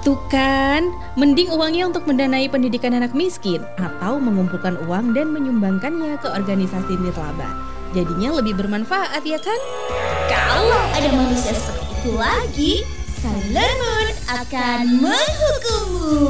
Tuh kan, mending uangnya untuk mendanai pendidikan anak miskin atau mengumpulkan uang dan menyumbangkannya ke organisasi nirlaba. Jadinya lebih bermanfaat ya kan? Kalau ada manusia seperti itu lagi, Sailor Moon akan menghukummu.